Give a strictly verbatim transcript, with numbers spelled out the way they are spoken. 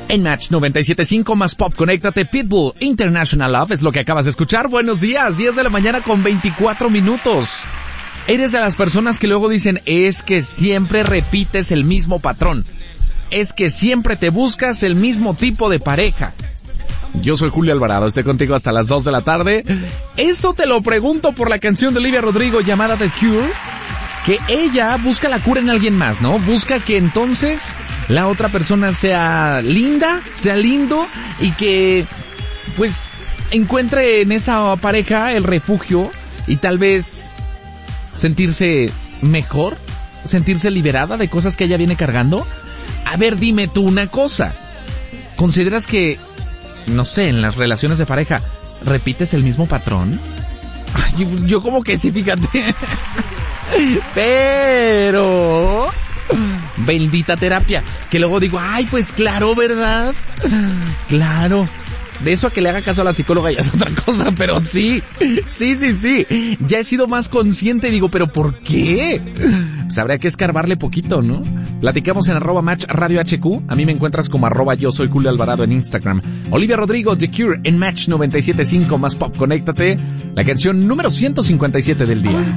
En Match noventa y siete punto cinco más pop, conéctate, Pitbull, International Love, es lo que acabas de escuchar. Buenos días, diez de la mañana con veinticuatro minutos. Eres de las personas que luego dicen, es que siempre repites el mismo patrón. Es que siempre te buscas el mismo tipo de pareja. Yo soy Julio Alvarado, estoy contigo hasta las dos de la tarde. Eso te lo pregunto por la canción de Olivia Rodrigo llamada The Cure. Que ella busca la cura en alguien más, ¿no? Busca que entonces la otra persona sea linda, sea lindo y que, pues, encuentre en esa pareja el refugio y tal vez sentirse mejor, sentirse liberada de cosas que ella viene cargando. A ver, dime tú una cosa. ¿Consideras que, no sé, en las relaciones de pareja, repites el mismo patrón? Ay, yo, yo como que sí, fíjate. Pero bendita terapia, que luego digo, ay, pues claro, ¿verdad? Claro. De eso a que le haga caso a la psicóloga ya es otra cosa, pero sí, sí, sí, sí. Ya he sido más consciente y digo, ¿pero por qué? Pues habría que escarbarle poquito, ¿no? Platicamos en arroba Match Radio H Q. A mí me encuentras como arroba yo soy Julio Alvarado en Instagram. Olivia Rodrigo, The Cure en Match noventa y siete punto cinco más pop, conéctate. La canción número ciento cincuenta y siete del día.